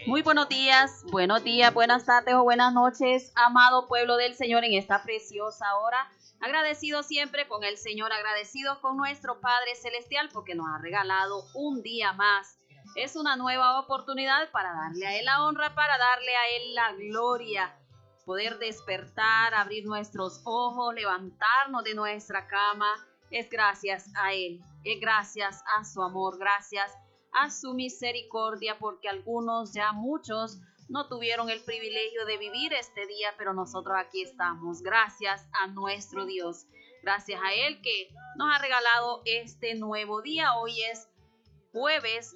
Muy buenos días, buenas tardes o buenas noches, amado pueblo del Señor, en esta preciosa hora. Agradecido siempre con el Señor, agradecido con nuestro Padre Celestial porque nos ha regalado un día más. Es una nueva oportunidad para darle a Él la honra, para darle a Él la gloria. Poder despertar, abrir nuestros ojos, levantarnos de nuestra cama. Es gracias a Él, es gracias a su amor, gracias a su misericordia, porque algunos, ya muchos, no tuvieron el privilegio de vivir este día, pero nosotros aquí estamos. Gracias a nuestro Dios, gracias a Él que nos ha regalado este nuevo día. Hoy es jueves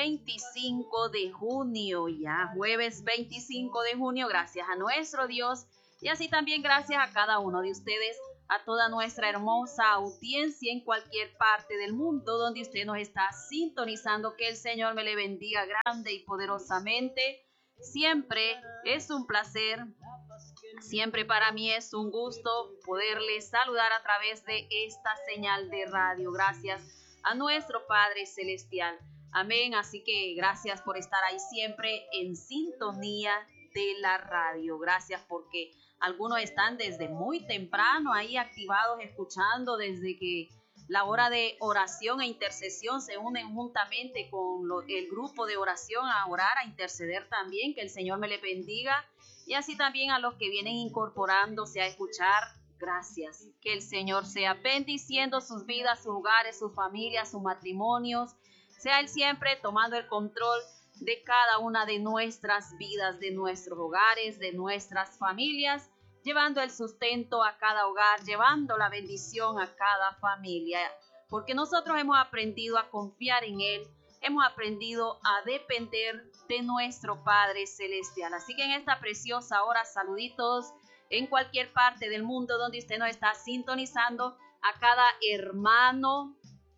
25 de junio, ya jueves 25 de junio, gracias a nuestro Dios y así también gracias a cada uno de ustedes, a toda nuestra hermosa audiencia en cualquier parte del mundo donde usted nos está sintonizando. Que el Señor me le bendiga grande y poderosamente. Siempre es un placer, siempre para mí es un gusto poderle saludar a través de esta señal de radio. Gracias a nuestro Padre Celestial. Amén. Así que gracias por estar ahí siempre en sintonía de la radio. Gracias porque algunos están desde muy temprano ahí activados, escuchando desde que la hora de oración e intercesión se unen juntamente con el grupo de oración a orar, a interceder también. Que el Señor me le bendiga. Y así también a los que vienen incorporándose a escuchar. Gracias. Que el Señor sea bendiciendo sus vidas, sus hogares, sus familias, sus matrimonios. Sea Él siempre tomando el control de cada una de nuestras vidas, de nuestros hogares, de nuestras familias, llevando el sustento a cada hogar, llevando la bendición a cada familia. Porque nosotros hemos aprendido a confiar en Él, hemos aprendido a depender de nuestro Padre Celestial. Así que en esta preciosa hora, saluditos en cualquier parte del mundo donde usted nos está sintonizando, a cada hermano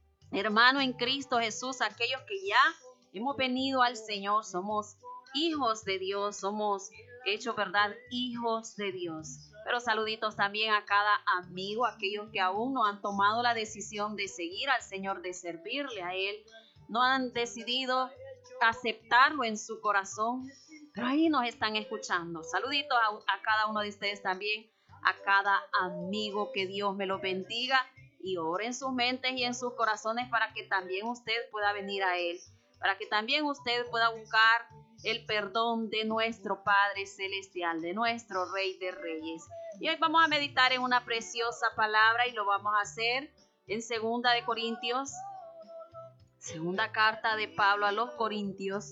en Cristo Jesús, aquellos que ya hemos venido al Señor, somos hijos de Dios, somos hechos, ¿verdad?, hijos de Dios. Pero saluditos también a cada amigo, aquellos que aún no han tomado la decisión de seguir al Señor, de servirle a Él, no han decidido aceptarlo en su corazón, pero ahí nos están escuchando. Saluditos a cada uno de ustedes también, a cada amigo. Que Dios me los bendiga y ore en sus mentes y en sus corazones para que también usted pueda venir a Él, para que también usted pueda buscar el perdón de nuestro Padre Celestial, de nuestro Rey de Reyes. Y hoy vamos a meditar en una preciosa palabra y lo vamos a hacer en Segunda de Corintios, segunda carta de Pablo a los Corintios.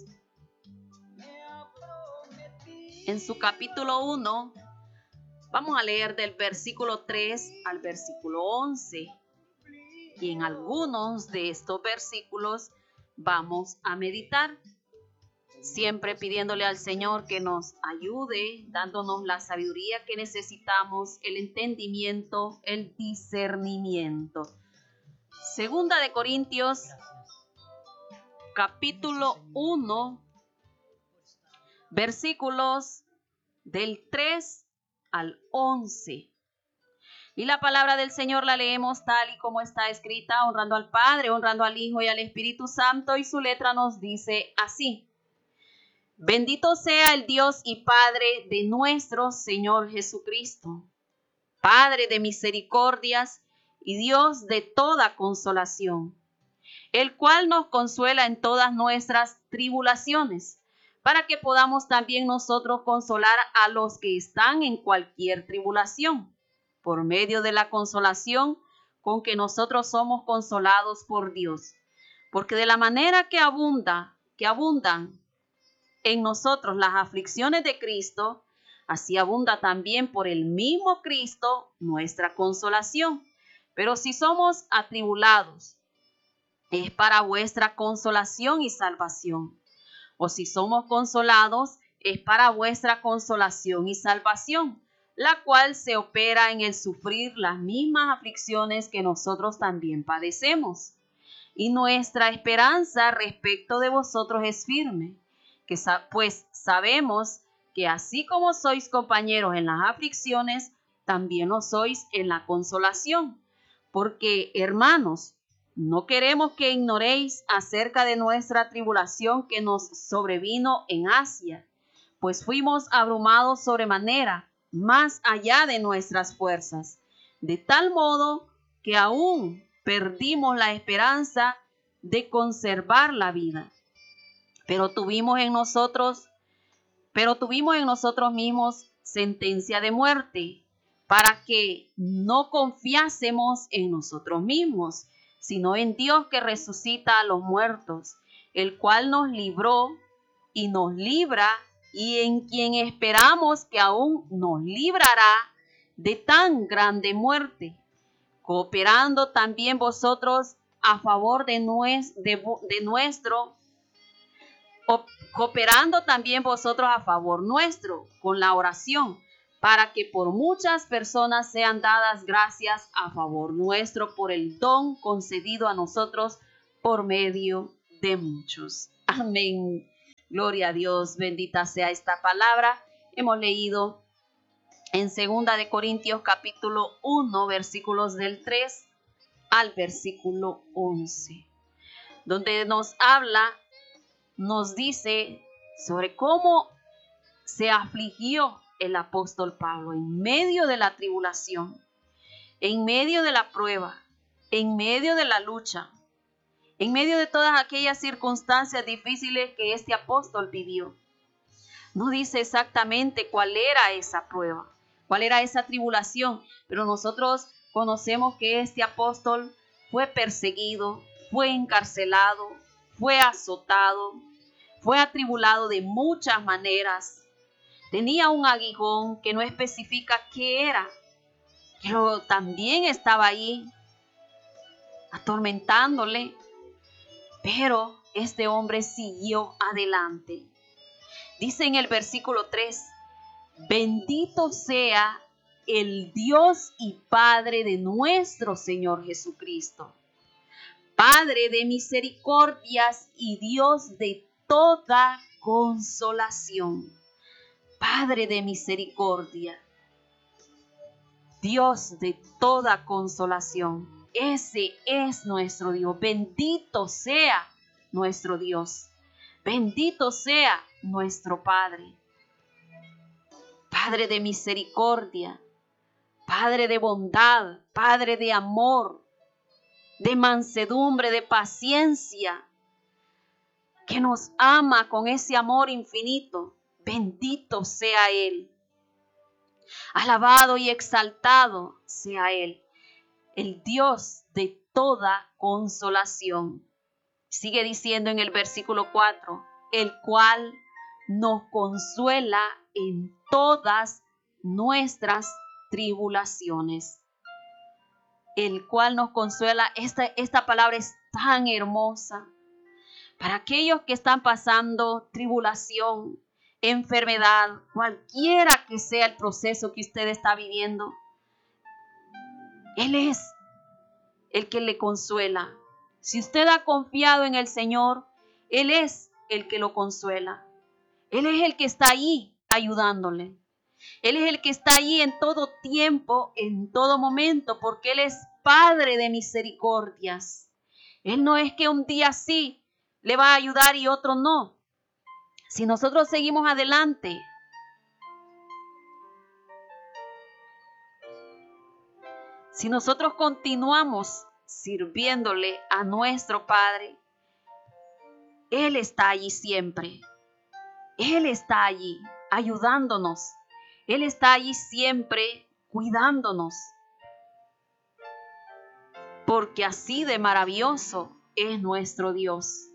En su capítulo 1, vamos a leer del versículo 3 al versículo 11. Y en algunos de estos versículos vamos a meditar, siempre pidiéndole al Señor que nos ayude, dándonos la sabiduría que necesitamos, el entendimiento, el discernimiento. Segunda de Corintios, capítulo 1, versículos del 3 al 11. Y la palabra del Señor la leemos tal y como está escrita, honrando al Padre, honrando al Hijo y al Espíritu Santo, y su letra nos dice así: Bendito sea el Dios y Padre de nuestro Señor Jesucristo, Padre de misericordias y Dios de toda consolación, el cual nos consuela en todas nuestras tribulaciones, para que podamos también nosotros consolar a los que están en cualquier tribulación, por medio de la consolación con que nosotros somos consolados por Dios. Porque de la manera que abundan en nosotros las aflicciones de Cristo, así abunda también por el mismo Cristo nuestra consolación. Pero si somos atribulados, es para vuestra consolación y salvación. O si somos consolados, es para vuestra consolación y salvación, la cual se opera en el sufrir las mismas aflicciones que nosotros también padecemos. Y nuestra esperanza respecto de vosotros es firme, pues sabemos que así como sois compañeros en las aflicciones, también lo sois en la consolación. Porque, hermanos, no queremos que ignoréis acerca de nuestra tribulación que nos sobrevino en Asia, pues fuimos abrumados sobremanera, más allá de nuestras fuerzas, de tal modo que aún perdimos la esperanza de conservar la vida. Pero tuvimos en nosotros mismos sentencia de muerte, para que no confiásemos en nosotros mismos, sino en Dios que resucita a los muertos, el cual nos libró y nos libra, y en quien esperamos que aún nos librará de tan grande muerte, cooperando también vosotros a favor nuestro con la oración, para que por muchas personas sean dadas gracias a favor nuestro por el don concedido a nosotros por medio de muchos. Amén. Gloria a Dios, bendita sea esta palabra. Hemos leído en 2 de Corintios capítulo 1, versículos del 3 al versículo 11, donde nos dice sobre cómo se afligió el apóstol Pablo en medio de la tribulación, en medio de la prueba, en medio de la lucha, en medio de todas aquellas circunstancias difíciles que este apóstol vivió. No dice exactamente cuál era esa prueba, cuál era esa tribulación, pero nosotros conocemos que este apóstol fue perseguido, fue encarcelado, fue azotado, fue atribulado de muchas maneras. Tenía un aguijón que no especifica qué era, pero también estaba ahí atormentándole. Pero este hombre siguió adelante. Dice en el versículo 3, bendito sea el Dios y Padre de nuestro Señor Jesucristo, Padre de misericordias y Dios de toda consolación. Padre de misericordia, Dios de toda consolación. Ese es nuestro Dios. Bendito sea nuestro Dios. Bendito sea nuestro Padre. Padre de misericordia, Padre de bondad, Padre de amor, de mansedumbre, de paciencia, que nos ama con ese amor infinito. Bendito sea Él. Alabado y exaltado sea Él, el Dios de toda consolación. Sigue diciendo en el versículo 4, el cual nos consuela en todas nuestras tribulaciones. El cual nos consuela. Esta palabra es tan hermosa. Para aquellos que están pasando tribulación, enfermedad, cualquiera que sea el proceso que usted está viviendo, Él es el que le consuela. Si usted ha confiado en el Señor, Él es el que lo consuela. Él es el que está ahí ayudándole. Él es el que está ahí en todo tiempo, en todo momento, porque Él es Padre de misericordias. Él no es que un día sí le va a ayudar y otro no. Si nosotros seguimos adelante, si nosotros continuamos sirviéndole a nuestro Padre, Él está allí siempre. Él está allí ayudándonos. Él está allí siempre cuidándonos. Porque así de maravilloso es nuestro Dios.